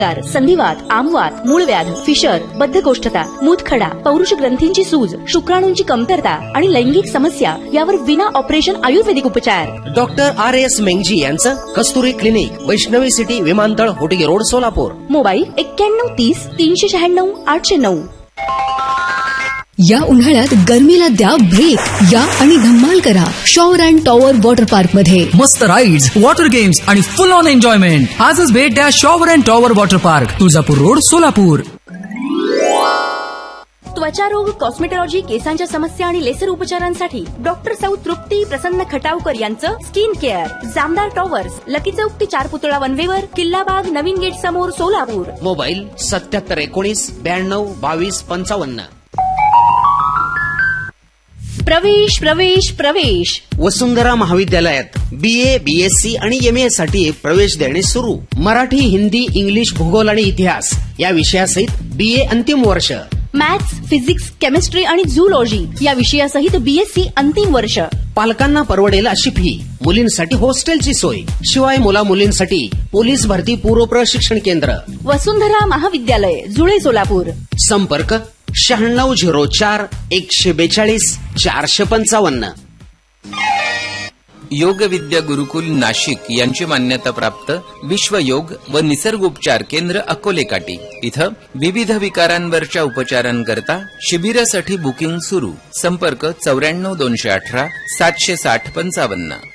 संधिवात, आमवात, मूळव्याध, फिशर, बद्धकोष्ठता, मूतखडा, पौरुष ग्रंथींची सूज, शुक्राणूंची कमतरता आणि लैंगिक समस्या यावर विना ऑपरेशन आयुर्वेदिक उपचार. डॉक्टर RS मेंगजी यांचं कस्तुरी क्लिनिक, वैष्णवी सिटी, विमानतळ, होटगी रोड, सोलापूर. मोबाईल 9130 396 809. या उन्हाळ्यात गरमीला द्या ब्रेक. या आणि धम्माल करा shower and tower water park मध्ये. मस्त राईड्स, वॉटर गेम्स आणि फुल ऑन एन्जॉयमेंट. आजच भेट द्या shower and tower water park, Tuljapur road, Solapur. त्वचा रोग, कॉस्मेटॉलॉजी, केसांच्या समस्या आणि लेसर उपचारांसाठी डॉक्टर सौ तृप्ती प्रसन्न खटावकर यांचं skin care. Jamdar towers, lucky चौक ते 4 पुतळा वनवेवर, किल्लाबाग, नवीन गेट समोर, सोलापूर. मोबाईल 7719 92 22 55. प्रवेश प्रवेश प्रवेश. वसुंधरा महाविद्यालयात BA, BSc आणि MA साठी प्रवेश देणे सुरू. मराठी, हिंदी, इंग्लिश, भूगोल आणि इतिहास या विषयासहित BA अंतिम वर्ष. मॅथ्स, फिजिक्स, केमिस्ट्री आणि झूलॉजी या विषयासहित BSc अंतिम वर्ष. पालकांना परवडेल अशी फी. मुलींसाठी हॉस्टेलची सोय. शिवाय मुला मुलींसाठी पोलीस भरती पूर्व प्रशिक्षण केंद्र. वसुंधरा महाविद्यालय, जुळे, सोलापूर. संपर्क 9604 142 455. योग विद्या गुरुकुल नाशिक यांची मान्यताप्राप्त विश्व योग व निसर्गोपचार केंद्र अकोले काटी इथं विविध विकारांवरच्या उपचारांकरता शिबिरासाठी बुकिंग सुरू. संपर्क 94 218 760 55.